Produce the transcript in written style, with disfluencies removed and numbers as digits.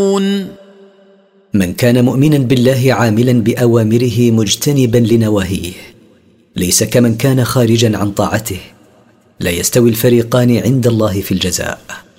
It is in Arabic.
من كان مؤمنا بالله عاملا بأوامره مجتنبا لنواهيه ليس كمن كان خارجا عن طاعته، لا يستوي الفريقان عند الله في الجزاء.